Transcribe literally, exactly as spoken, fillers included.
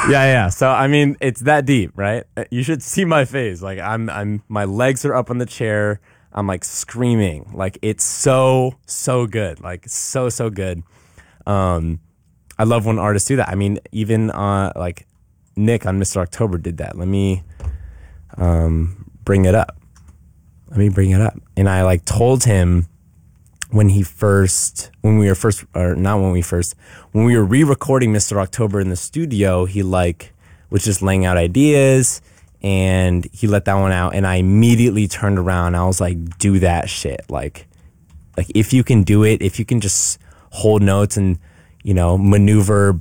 Yeah, yeah. So I mean, it's that deep, right? You should see my face. Like I'm, I'm, my legs are up on the chair. I'm like screaming. Like it's so, so good. Like so, so good. Um, I love when artists do that. I mean, even uh, like Nick on Mister October did that. Let me um, bring it up. Let me bring it up. And I like told him when he first, when we were first, or not when we first, when we were re-recording Mister October in the studio, he like was just laying out ideas and he let that one out. And I immediately turned around. I was like, do that shit. Like, like if you can do it, if you can just hold notes and, you know, maneuver